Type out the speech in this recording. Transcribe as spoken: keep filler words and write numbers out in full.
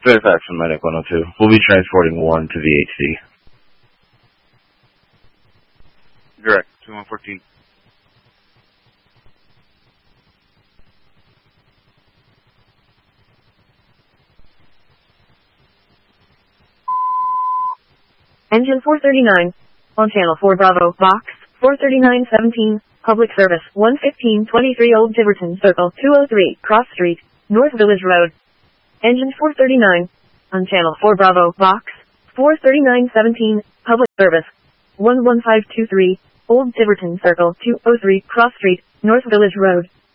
Fairfax and Medic one oh two. We'll be transporting one to V H C. Direct, two one fourteen. Engine four thirty-nine. On channel four Bravo, box, four thirty-nine seventeen, public service, one fifteen twenty-three Old Tiverton Circle, two oh three, Cross Street, North Village Road. Engine four thirty-nine. On channel four Bravo, box, four thirty-nine seventeen, public service, one one five two three, Old Tiverton Circle, two oh three, Cross Street, North Village Road.